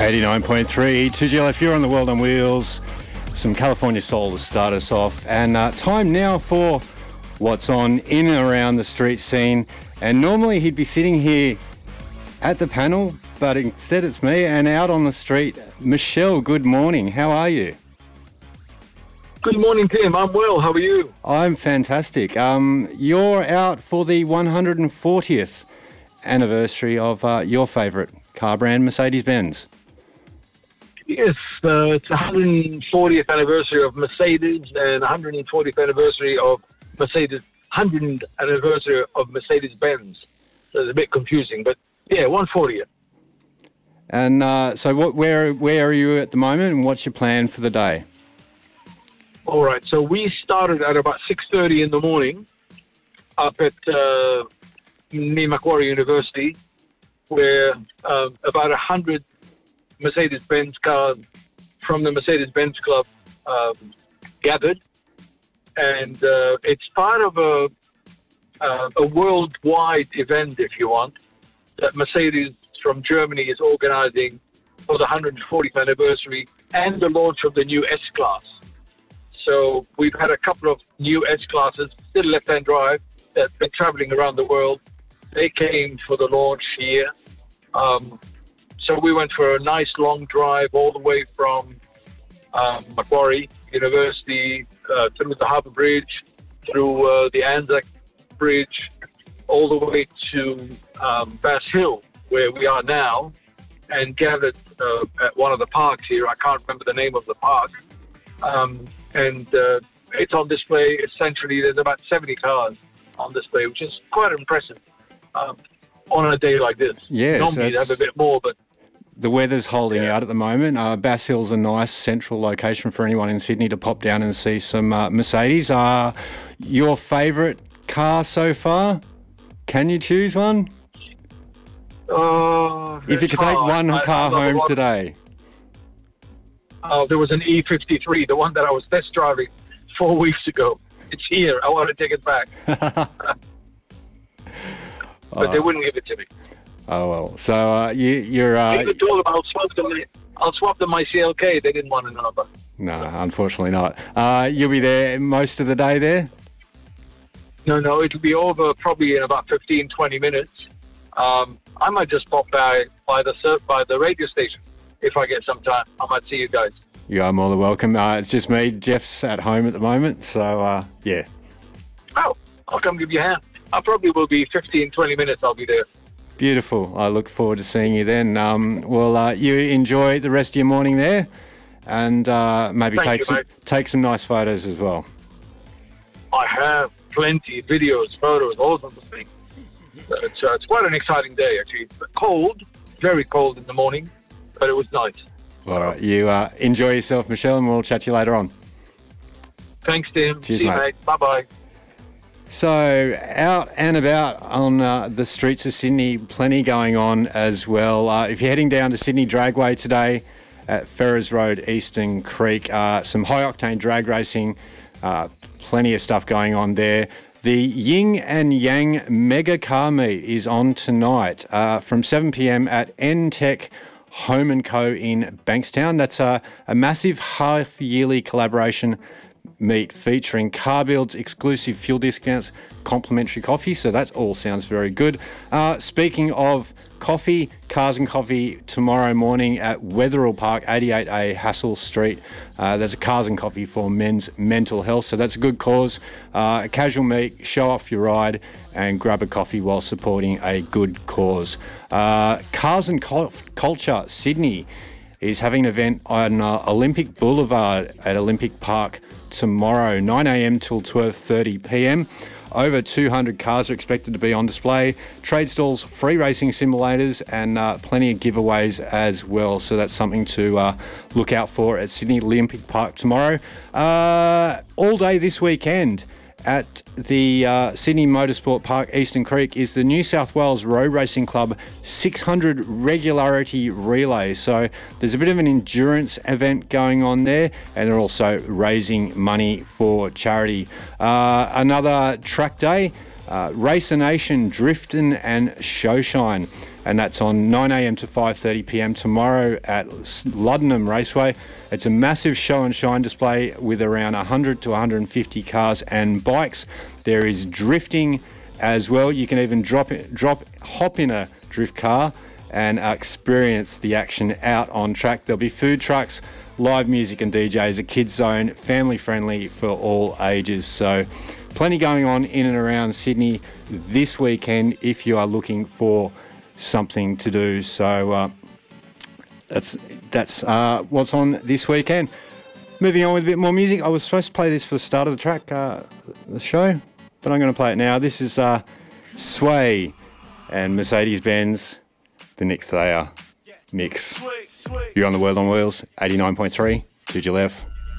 89.3 2GLF, you're on the World on Wheels. Some California soul to start us off. And time now for what's on in and around the street scene. And normally he'd be sitting here at the panel, but instead it's me and out on the street. Michelle, good morning. How are you? Good morning, Tim. I'm well. How are you? I'm fantastic. You're out for the 140th anniversary of your favourite car brand, Mercedes-Benz. Yes, it's the 140th anniversary of Mercedes and 140th anniversary of Mercedes, 100th anniversary of Mercedes-Benz. So it's a bit confusing, but yeah, 140th. And so where are you at the moment and what's your plan for the day? All right, so we started at about 6:30 in the morning up at near Macquarie University, where about 100 Mercedes-Benz cars from the Mercedes-Benz Club gathered, and it's part of a worldwide event, if you want, that Mercedes from Germany is organizing for the 140th anniversary and the launch of the new S-Class. So we've had a couple of new S-Classes, still left-hand drive, that's been traveling around the world. They came for the launch here. So we went for a nice long drive all the way from Macquarie University through the Harbour Bridge, through the Anzac Bridge, all the way to Bass Hill, where we are now, and gathered at one of the parks here. I can't remember the name of the park. And it's on display. Essentially, there's about 70 cars on display, which is quite impressive on a day like this. Yes, normally you'd have a bit more, but the weather's holding out at the moment. Bass Hill's a nice central location for anyone in Sydney to pop down and see some Mercedes. Your favourite car so far? Can you choose one? If you could take one car home today. There was an E53, the one that I was test driving 4 weeks ago. It's here. I want to take it back. But they wouldn't give it to me. Oh, well. So you're... I told them I'll swap them my CLK. They didn't want another. No, unfortunately not. You'll be there most of the day there? No, it'll be over probably in about 15, 20 minutes. I might just pop by the radio station. If I get some time, I might see you guys. You are more than welcome. It's just me. Jeff's at home at the moment, so yeah. Oh, I'll come give you a hand. I probably will be 15, 20 minutes. I'll be there. Beautiful. I look forward to seeing you then. You enjoy the rest of your morning there, and maybe take some nice photos as well. I have plenty, videos, photos, all sorts of things. It's quite an exciting day, actually. Cold, very cold in the morning, but it was nice. All right. You enjoy yourself, Michelle, and we'll chat to you later on. Thanks, Tim. Cheers, see you, mate. Bye-bye. So out and about on the streets of Sydney, plenty going on as well. If you're heading down to Sydney Dragway today at Ferrers Road, Eastern Creek, some high-octane drag racing, plenty of stuff going on there. The Yin and Yang Mega Car Meet is on tonight from 7 p.m. at N-Tech Home & Co. in Bankstown. That's a massive half-yearly collaboration meet featuring car builds, exclusive fuel discounts, complimentary coffee. So that all sounds very good. Speaking of coffee, Cars and Coffee tomorrow morning at Wetherill Park, 88A Hassel Street. There's a Cars and Coffee for men's mental health. So that's a good cause. A casual meet, show off your ride and grab a coffee while supporting a good cause. Cars and Culture Sydney is having an event on Olympic Boulevard at Olympic Park tomorrow, 9 a.m. till 12:30 p.m. Over 200 cars are expected to be on display, trade stalls, free racing simulators, and plenty of giveaways as well. So that's something to look out for at Sydney Olympic Park tomorrow. All day this weekend at the Sydney Motorsport Park, Eastern Creek, is the New South Wales Road Racing Club 600 Regularity Relay. So there's a bit of an endurance event going on there, and they're also raising money for charity. Another track day Racer Nation, Driftin' and Showshine, and that's on 9 a.m. to 5:30 p.m. tomorrow at Luddenham Raceway. It's a massive show and shine display with around 100 to 150 cars and bikes. There is drifting as well. You can even hop in a drift car and experience the action out on track. There'll be food trucks, live music and DJs, a kids zone, family friendly for all ages. So plenty going on in and around Sydney this weekend if you are looking for something to do. So that's what's on this weekend. Moving on with a bit more music. I was supposed to play this for the start of the track, the show, but I'm going to play it now. This is Sway and Mercedes-Benz, the Nick Thayer mix. You're on the World on Wheels, 89.3, to your left.